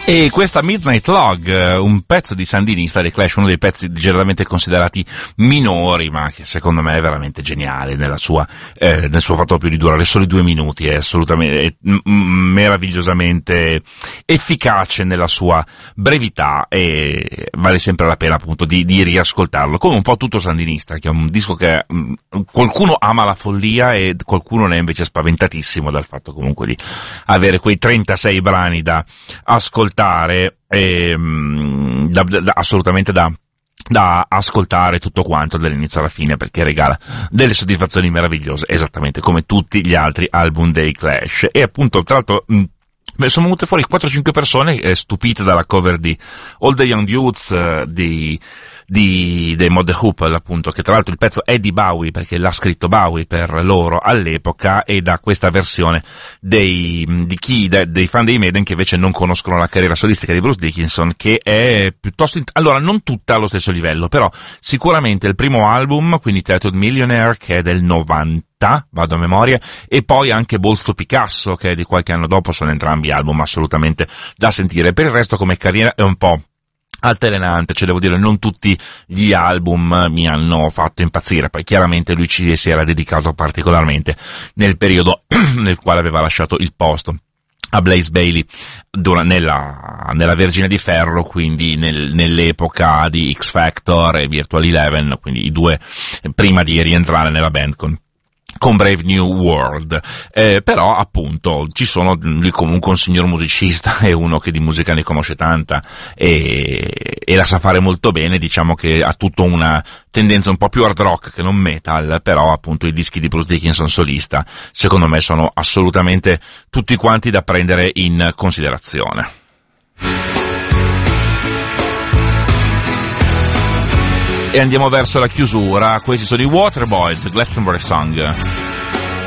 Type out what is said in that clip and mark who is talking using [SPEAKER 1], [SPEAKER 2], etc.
[SPEAKER 1] E questa Midnight Log, un pezzo di Sandinista dei Clash, uno dei pezzi generalmente considerati minori, ma che secondo me è veramente geniale nel suo fatto proprio di durare solo 2 minuti, è assolutamente meravigliosamente efficace nella sua brevità e vale sempre la pena appunto di riascoltarlo, come un po' tutto Sandinista, che è un disco che qualcuno ama la follia e qualcuno ne è invece spaventatissimo dal fatto comunque di avere quei 36 brani da ascoltare e assolutamente da ascoltare tutto quanto dall'inizio alla fine, perché regala delle soddisfazioni meravigliose, esattamente come tutti gli altri album dei Clash. E appunto, tra l'altro, sono venute fuori 4-5 persone stupite dalla cover di All the Young Dudes dei Mod The Hoople, appunto, che tra l'altro il pezzo è di Bowie, perché l'ha scritto Bowie per loro all'epoca, e da questa versione dei fan dei Maiden, che invece non conoscono la carriera solistica di Bruce Dickinson, che è piuttosto allora non tutta allo stesso livello, però sicuramente il primo album, quindi Tattooed Millionaire, che è del 90, vado a memoria, e poi anche Balls to Picasso, che è di qualche anno dopo, sono entrambi album assolutamente da sentire. Per il resto come carriera è un po' altalenante, cioè devo dire, non tutti gli album mi hanno fatto impazzire. Poi chiaramente lui ci si era dedicato particolarmente nel periodo nel quale aveva lasciato il posto a Blaze Bayley nella Vergine di Ferro, quindi nell'epoca di X Factor e Virtual Eleven, quindi i due prima di rientrare nella band con Brave New World, però appunto ci sono, lui comunque un signor musicista, è uno che di musica ne conosce tanta e la sa fare molto bene. Diciamo che ha tutta una tendenza un po' più hard rock che non metal, però appunto i dischi di Bruce Dickinson solista secondo me sono assolutamente tutti quanti da prendere in considerazione. E andiamo verso la chiusura. Questi sono i Waterboys, Glastonbury Song.